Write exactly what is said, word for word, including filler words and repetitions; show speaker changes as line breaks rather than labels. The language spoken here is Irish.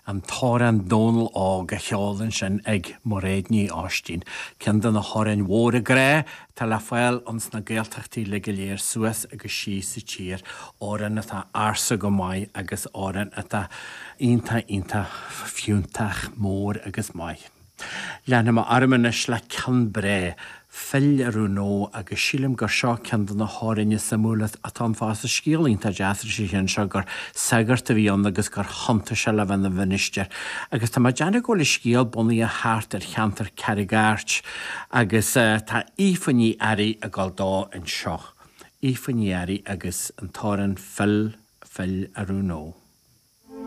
an Thoran Donal á go cheálann sin ag Moréadní Áistín. Cindan na thorainn mhór a gré tá le fáil ons na Gaeltachtaí le go léir suas agus sí sa tír áran atá arsa go maiid agus áran atá ionta ionta fiúntach mór agus maiid. Leanna má armanis le can bré Fill arú nó agus sílim gur seo ceandan na háirinne sa múlat atá fás a scíalainn tá deasar sí hin seo gur sagart a bhíon agus gur hananta se le bhena bhinisteir. Agus tá má deanna go le scíal bunaí a háart ar cheantar Carrigáirt agus tá ífaní airí a gáil dá an seo. Ífaní airí agus an táran fill fill arú nó.